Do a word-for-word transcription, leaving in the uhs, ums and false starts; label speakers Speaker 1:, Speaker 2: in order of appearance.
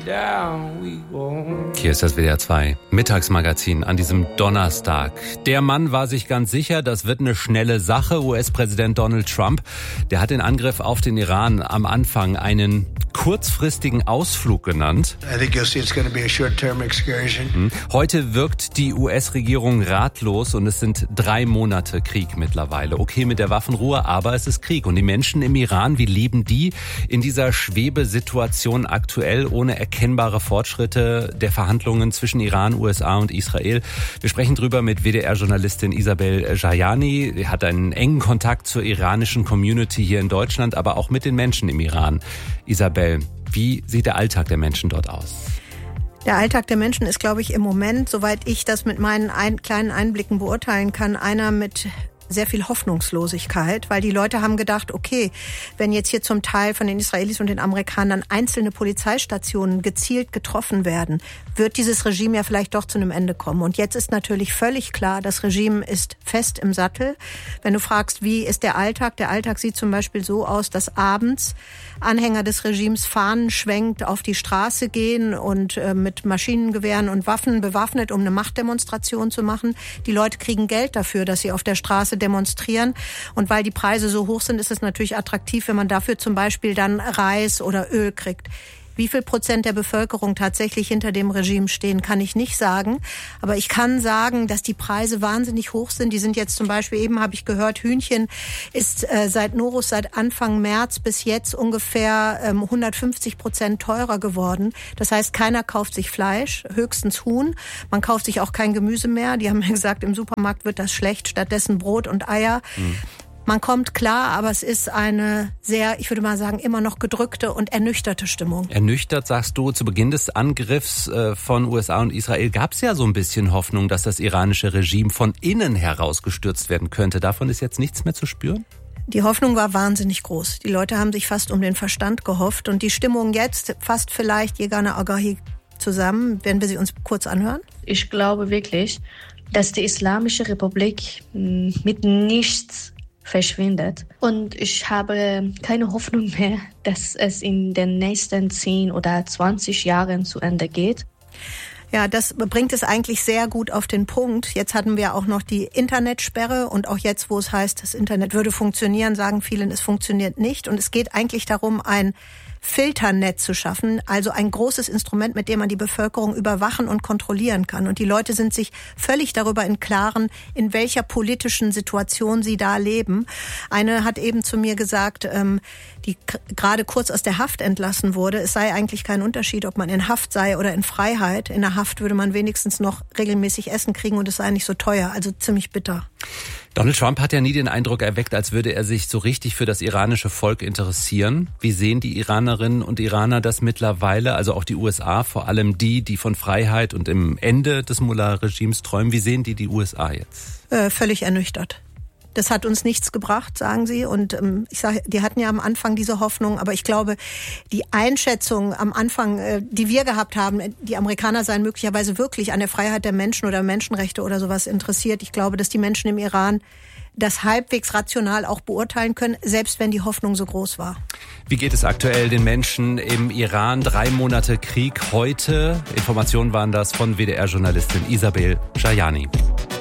Speaker 1: down we go.
Speaker 2: Hier ist das W D R zwei Mittagsmagazin an diesem Donnerstag. Der Mann war sich ganz sicher, das wird eine schnelle Sache. U S-Präsident Donald Trump, der hat den Angriff auf den Iran am Anfang einen kurzfristigen Ausflug genannt.
Speaker 3: I think you'll see it's going to be a short-term excursion.
Speaker 2: Heute wirkt die U S-Regierung ratlos und es sind drei Monate Krieg mittlerweile. Okay mit der Waffenruhe, aber es ist Krieg. Und die Menschen im Iran, wie leben die in dieser Schwebesituation aktuell ohne erkennbare Fortschritte der Verhandlungen zwischen Iran, U S A und Israel? Wir sprechen drüber mit W D R-Journalistin Isabel Jayani. Sie hat einen engen Kontakt zur iranischen Community hier in Deutschland, aber auch mit den Menschen im Iran. Isabel, wie sieht der Alltag der Menschen dort aus?
Speaker 4: Der Alltag der Menschen ist, glaube ich, im Moment, soweit ich das mit meinen ein, kleinen Einblicken beurteilen kann, einer mit sehr viel Hoffnungslosigkeit, weil die Leute haben gedacht, okay, wenn jetzt hier zum Teil von den Israelis und den Amerikanern einzelne Polizeistationen gezielt getroffen werden, wird dieses Regime ja vielleicht doch zu einem Ende kommen. Und jetzt ist natürlich völlig klar, das Regime ist fest im Sattel. Wenn du fragst, wie ist der Alltag? Der Alltag sieht zum Beispiel so aus, dass abends Anhänger des Regimes Fahnen schwenkt, auf die Straße gehen und äh, mit Maschinengewehren und Waffen bewaffnet, um eine Machtdemonstration zu machen. Die Leute kriegen Geld dafür, dass sie auf der Straße demonstrieren. Und weil die Preise so hoch sind, ist es natürlich attraktiv, wenn man dafür zum Beispiel dann Reis oder Öl kriegt. Wie viel Prozent der Bevölkerung tatsächlich hinter dem Regime stehen, kann ich nicht sagen. Aber ich kann sagen, dass die Preise wahnsinnig hoch sind. Die sind jetzt zum Beispiel, eben habe ich gehört, Hühnchen ist äh, seit Norus, seit Anfang März bis jetzt ungefähr ähm, hundertfünfzig Prozent teurer geworden. Das heißt, keiner kauft sich Fleisch, höchstens Huhn. Man kauft sich auch kein Gemüse mehr. Die haben mir gesagt, im Supermarkt wird das schlecht, stattdessen Brot und Eier. Mhm. Man kommt klar, aber es ist eine sehr, ich würde mal sagen, immer noch gedrückte und ernüchterte Stimmung.
Speaker 2: Ernüchtert, sagst du, zu Beginn des Angriffs von U S A und Israel gab es ja so ein bisschen Hoffnung, dass das iranische Regime von innen heraus gestürzt werden könnte. Davon ist jetzt nichts mehr zu spüren?
Speaker 4: Die Hoffnung war wahnsinnig groß. Die Leute haben sich fast um den Verstand gehofft. Und die Stimmung jetzt fasst vielleicht Yegane Agahi zusammen. Werden wir sie uns kurz anhören?
Speaker 5: Ich glaube wirklich, dass die Islamische Republik mit nichts verschwindet. Und ich habe keine Hoffnung mehr, dass es in den nächsten zehn oder zwanzig Jahren zu Ende geht.
Speaker 4: Ja, das bringt es eigentlich sehr gut auf den Punkt. Jetzt hatten wir auch noch die Internetsperre und auch jetzt, wo es heißt, das Internet würde funktionieren, sagen viele, es funktioniert nicht. Und es geht eigentlich darum, ein Filternetz zu schaffen, also ein großes Instrument, mit dem man die Bevölkerung überwachen und kontrollieren kann. Und die Leute sind sich völlig darüber im Klaren, in welcher politischen Situation sie da leben. Eine hat eben zu mir gesagt, ähm, die k- gerade kurz aus der Haft entlassen wurde, es sei eigentlich kein Unterschied, ob man in Haft sei oder in Freiheit. In der Haft würde man wenigstens noch regelmäßig Essen kriegen und es sei nicht so teuer, also ziemlich bitter.
Speaker 2: Donald Trump hat ja nie den Eindruck erweckt, als würde er sich so richtig für das iranische Volk interessieren. Wie sehen die Iranerinnen und Iraner das mittlerweile? Also auch die U S A, vor allem die, die von Freiheit und im Ende des Mullah-Regimes träumen. Wie sehen die die U S A jetzt?
Speaker 4: Äh, völlig ernüchtert. Das hat uns nichts gebracht, sagen sie. Und ähm, ich sage, die hatten ja am Anfang diese Hoffnung, aber ich glaube, die Einschätzung am Anfang, äh, die wir gehabt haben, die Amerikaner seien möglicherweise wirklich an der Freiheit der Menschen oder Menschenrechte oder sowas interessiert. Ich glaube, dass die Menschen im Iran das halbwegs rational auch beurteilen können, selbst wenn die Hoffnung so groß war.
Speaker 2: Wie geht es aktuell den Menschen im Iran? Drei Monate Krieg heute. Informationen waren das von W D R-Journalistin Isabel Jayani.